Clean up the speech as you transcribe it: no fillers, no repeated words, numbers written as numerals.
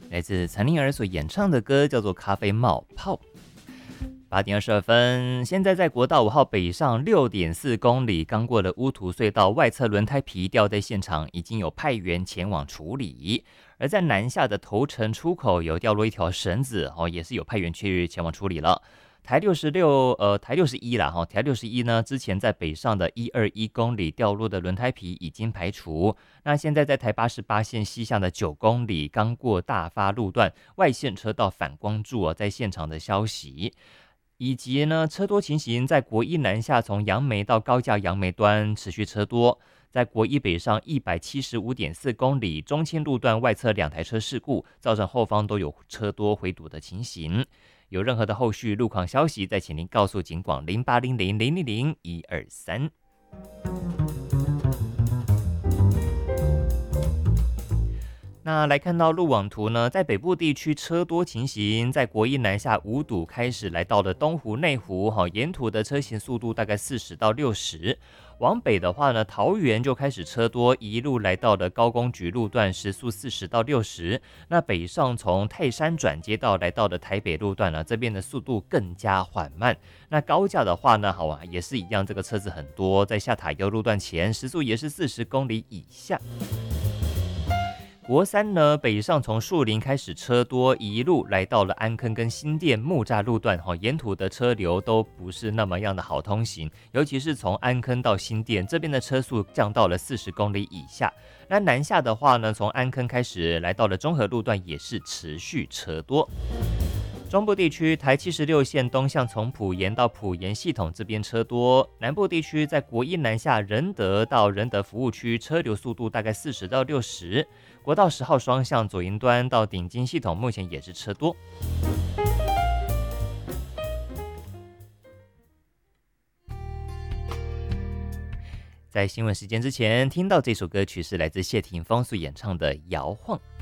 来自岑宁儿所演唱的歌叫做《咖啡冒泡》。8点22分，现在在国道5号北上6.4公里，刚过了乌涂隧道，外侧轮胎皮掉在现场，已经有派员前往处理。而在南下的头城出口有掉落一条绳子，也是有派员前往处理了。台61啦，台61呢，之前在北上的121公里掉落的轮胎皮已经排除。那现在在台88线西向的9公里，刚过大发路段，外线车道反光柱在现场的消息。以及呢，车多情形在国一南下，从杨梅到高架杨梅端持续车多，在国一北上175.4公里，中清路段外侧2台车事故，造成后方都有车多回堵的情形。有任何的后续路况消息，再请您告诉警广0800000123。那来看到路网图呢，在北部地区车多情形，在国一南下五堵开始来到了东湖内湖，沿途的车行速度大概40到60。往北的话呢，桃园就开始车多，一路来到了高工局路段，时速40到60。那北上从泰山转接道来到了台北路段呢，这边的速度更加缓慢。那高架的话呢，也是一样，这个车子很多，在下塔悠路段前，时速也是40公里以下。国三呢，北上从树林开始车多，一路来到了安坑跟新店木栅路段，沿途的车流都不是那么样的好通行，尤其是从安坑到新店这边的车速降到了40公里以下。那南下的话呢，从安坑开始来到了中和路段，也是持续车多。中部地区台76线东向从埔盐到埔盐系统这边车多，南部地区在国一南下仁德到仁德服务区车流速度大概40到60，国道10号双向左营端到顶金系统目前也是车多。在新闻时间之前听到这首歌曲是来自谢霆锋所演唱的《摇晃》。